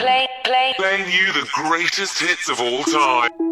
Playing you the greatest hits of all time.